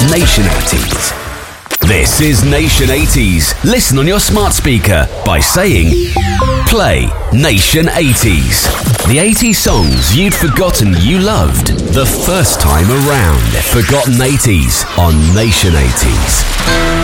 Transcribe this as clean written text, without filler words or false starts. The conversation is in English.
Nation 80s. This is Nation 80s. Listen on your smart speaker by saying, play Nation 80s. The 80s songs you'd forgotten you loved the first time around. Forgotten 80s on Nation 80s.